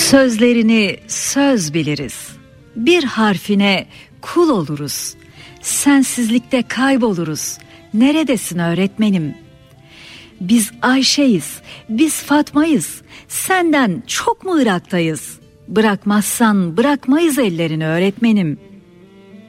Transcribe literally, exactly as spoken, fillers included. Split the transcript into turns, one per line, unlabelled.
Sözlerini söz biliriz, bir harfine kul oluruz. Sensizlikte kayboluruz, neredesin öğretmenim? Biz Ayşe'yiz, biz Fatma'yız, senden çok mu Irak'tayız? Bırakmazsan bırakmayız ellerini öğretmenim.